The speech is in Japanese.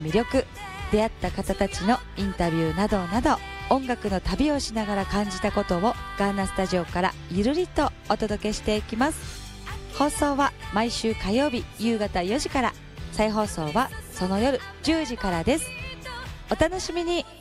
魅力、出会った方たちのインタビューなどなど、音楽の旅をしながら感じたことをガーナスタジオからゆるりとお届けしていきます。放送は毎週火曜日夕方4時から、再放送はその夜10時からです。お楽しみに。